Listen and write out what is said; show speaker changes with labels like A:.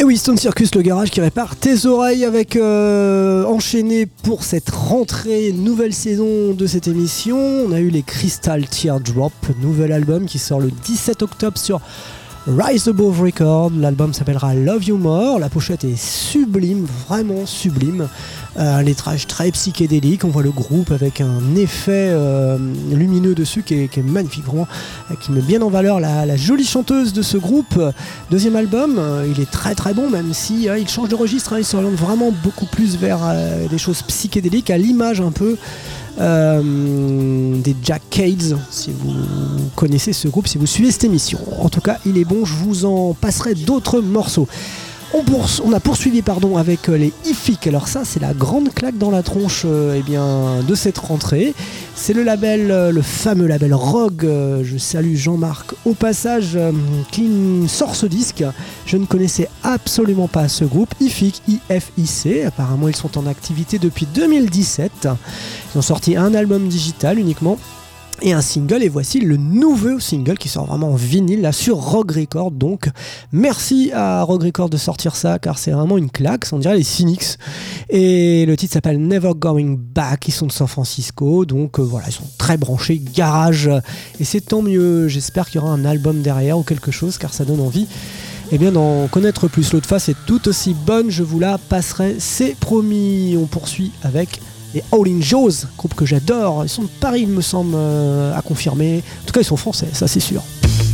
A: Et oui, Stone Circus, le garage qui répare tes oreilles avec enchaîné pour cette rentrée, nouvelle saison de cette émission. On a eu les Crystal Teardrop, nouvel album qui sort le 17 octobre sur Rise Above Record. L'album s'appellera Love You More. La pochette est sublime, vraiment sublime. Un lettrage très psychédélique. On voit le groupe avec un effet lumineux dessus qui est magnifique, vraiment, qui met bien en valeur la jolie chanteuse de ce groupe. Deuxième album, il est très très bon, même si il change de registre. Il s'oriente vraiment beaucoup plus vers des choses psychédéliques, à l'image un peu des Jackades, si vous connaissez ce groupe, si vous suivez cette émission. En tout cas, il est bon, je vous en passerai d'autres morceaux. On a poursuivi avec les IFIC. Alors ça, c'est la grande claque dans la tronche de cette rentrée. C'est le label, le fameux label Rogue. Je salue Jean-Marc au passage, qui sort ce disque. Je ne connaissais absolument pas ce groupe. IFIC, IFIC. Apparemment, ils sont en activité depuis 2017. Ils ont sorti un album digital uniquement et un single, et voici le nouveau single qui sort vraiment en vinyle là sur Rogue Record. Donc merci à Rogue Record de sortir ça, car c'est vraiment une claque, on dirait les Cynics. Et le titre s'appelle Never Going Back. Ils sont de San Francisco, donc voilà, ils sont très branchés garage, et c'est tant mieux. J'espère qu'il y aura un album derrière ou quelque chose, car ça donne envie d'en connaître plus. L'autre face est tout aussi bonne, je vous la passerai, c'est promis. On poursuit avec les Howlin' Joes, groupe que j'adore. Ils sont de Paris, il me semble, à confirmer. En tout cas, ils sont français, ça c'est sûr.